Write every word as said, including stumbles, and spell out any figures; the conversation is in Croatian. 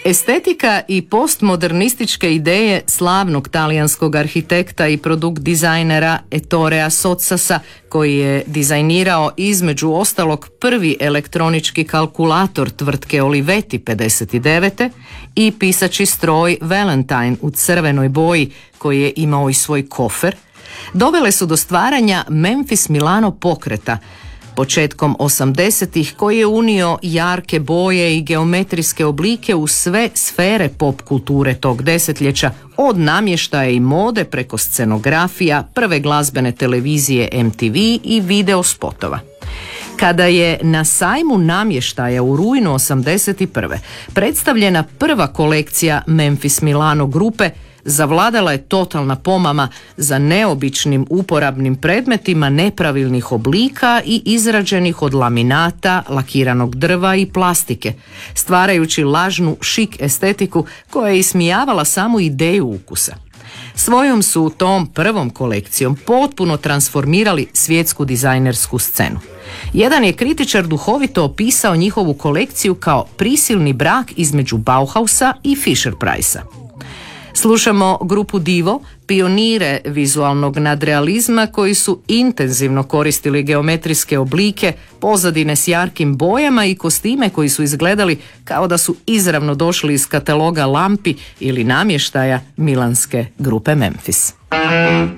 Estetika i postmodernističke ideje slavnog talijanskog arhitekta i produkt dizajnera Ettorea Sottsassa, koji je dizajnirao između ostalog prvi elektronički kalkulator tvrtke Olivetti pedeset devete i pisaći stroj Valentine u crvenoj boji koji je imao i svoj kofer, dovele su do stvaranja Memphis Milano pokreta početkom osamdesetih, koji je unio jarke boje i geometrijske oblike u sve sfere pop kulture tog desetljeća, od namještaja i mode preko scenografija, prve glazbene televizije M T V i video spotova. Kada je na sajmu namještaja u rujnu osamdeset prve predstavljena prva kolekcija Memphis Milano grupe, zavladala je totalna pomama za neobičnim uporabnim predmetima nepravilnih oblika i izrađenih od laminata, lakiranog drva i plastike, stvarajući lažnu šik estetiku koja je ismijavala samu ideju ukusa. Svojom su tom prvom kolekcijom potpuno transformirali svjetsku dizajnersku scenu. Jedan je kritičar duhovito opisao njihovu kolekciju kao prisilni brak između Bauhausa i Fisher-Price-a. Slušamo grupu Divo, pionire vizualnog nadrealizma koji su intenzivno koristili geometrijske oblike, pozadine s jarkim bojama i kostime koji su izgledali kao da su izravno došli iz kataloga lampi ili namještaja milanske grupe Memphis.